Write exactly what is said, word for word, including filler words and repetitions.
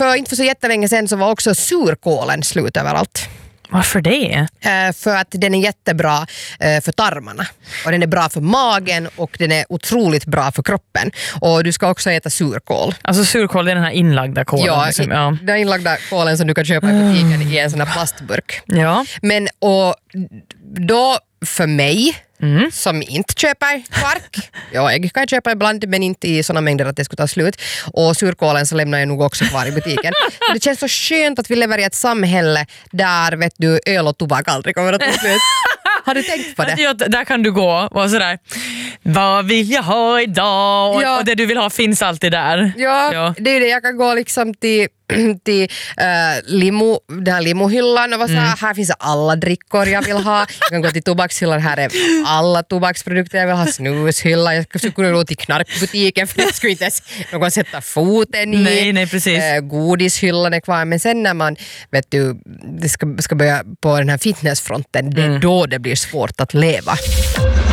för inte för så jättelänge sedan så var också surkålen slut överallt. Varför det? Eh, för att den är jättebra eh, för tarmarna. Och den är bra för magen och den är otroligt bra för kroppen. Och du ska också äta surkål. Alltså surkål är den här inlagda kålen. Ja, liksom, ja. den inlagda kålen som du kan köpa i butiken i en sån här plastburk. Ja. Men och då för mig Mm. som inte köper kvark. Ja, jag kan köpa ibland men inte i såna mängder att det skulle ta slut. Och surkålen så lämnar jag nog också kvar i butiken. Så det känns så skönt att vi lever i ett samhälle där vet du, öl och tobak aldrig kommer att ta slut. Har du tänkt på det? Ja, där kan du gå och sådär, vad vill jag ha idag? Och, Ja. och det du vill ha finns alltid där. Ja, Ja. det är det. Jag kan gå liksom till, till uh, limo, den här limohyllan och vara mm. så här, här finns alla drickor jag vill ha. Jag kan gå till tobakshyllan, här är alla tobaksprodukter jag vill ha, snushyllan. Jag skulle kunna gå till knarkbutiken för jag skulle inte ens någon sätta foten i. Nej, nej, precis. Uh, godishyllan är kvar. Men sen när man vet du, det ska, ska börja på den här fitnessfronten, det är mm. då det blir svårt att leva.